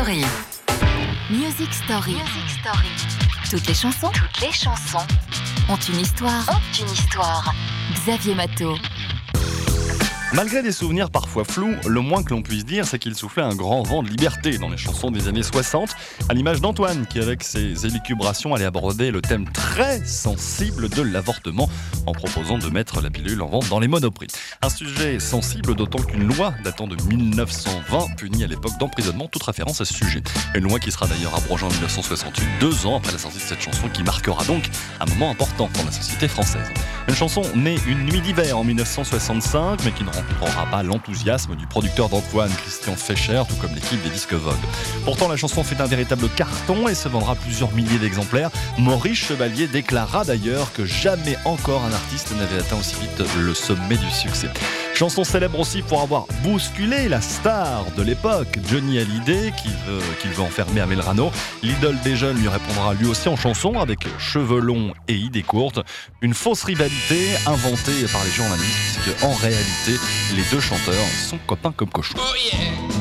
Story. Music Story. Toutes les chansons ont une histoire. Xavier Matteau. Malgré des souvenirs parfois flous, le moins que l'on puisse dire, c'est qu'il soufflait un grand vent de liberté dans les chansons des années 60, à l'image d'Antoine, qui avec ses élucubrations allait aborder le thème très sensible de l'avortement, en proposant de mettre la pilule en vente dans les monoprix. Un sujet sensible, d'autant qu'une loi datant de 1920 punit à l'époque d'emprisonnement toute référence à ce sujet. Une loi qui sera d'ailleurs abrogée en 1968, 2 ans après la sortie de cette chanson, qui marquera donc un moment important dans la société française. Une chanson née une nuit d'hiver en 1965, mais qui ne rencontrera pas l'enthousiasme du producteur d'Antoine, Christian Fescher, tout comme l'équipe des disques Vogue. Pourtant, la chanson fait un véritable carton et se vendra plusieurs milliers d'exemplaires. Maurice Chevalier déclara d'ailleurs que jamais encore un artiste n'avait atteint aussi vite le sommet du succès. Chanson célèbre aussi pour avoir bousculé la star de l'époque, Johnny Hallyday, qu'il veut enfermer à Melrano. L'idole des jeunes lui répondra lui aussi en chanson, avec cheveux longs et idées courtes. Une fausse rivalité inventée par les journalistes, puisque en réalité, les deux chanteurs sont copains comme cochons. Oh yeah!